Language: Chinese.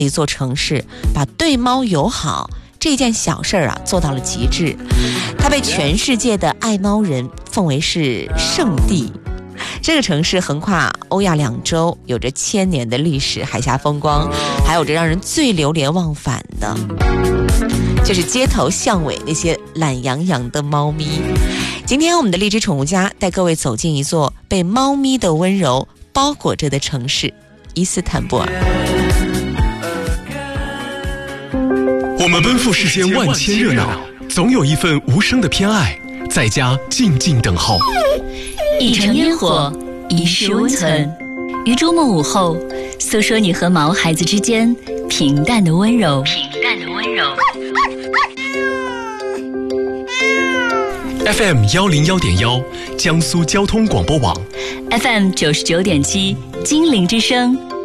一座城市把对猫友好这件小事儿做到了极致，它被全世界的爱猫人奉为是圣地。这个城市横跨欧亚两洲，有着1000年的历史，海峡风光，还有着让人最流连忘返的，就是街头巷尾那些懒洋洋的猫咪。今天我们的荔枝宠物家带各位走进一座被猫咪的温柔包裹着的城市——伊斯坦布尔。 我们奔赴世间万千热闹，总有一份无声的偏爱，在家静静等候。 一城烟火，一世温存。于周末午后，诉说你和毛孩子之间平淡的温柔。 FM 101.1，江苏交通广播网。 FM 99.7，金陵之声。